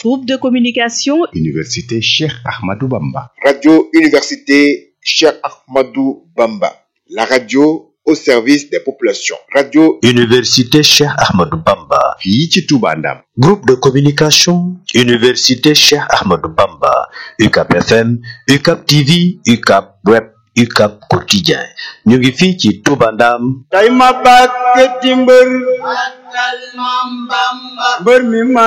Groupe de communication Université Cheikh Ahmadou Bamba. Radio Université Cheikh Ahmadou Bamba. La radio au service des populations. Radio Université Cheikh Ahmadou Bamba. fii ci Touba Ndam. Groupe de communication Université Cheikh Ahmadou Bamba. UCAP FM, UCAP TV, UCAP Web, UCAP Quotidien. ñu ngi fii ci Touba Ndam. tay ma bàkk ci mbër mi